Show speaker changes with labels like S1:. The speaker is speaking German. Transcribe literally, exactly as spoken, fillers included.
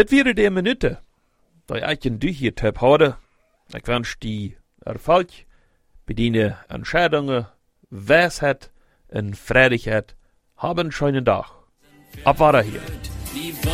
S1: Dit waren de minuten die ik een duurtje heb houden. Ik wens die Erfolg bij die Entscheidungen, Weisheit en Vrijdigheid. Haben einen schönen Dag. Ab hier.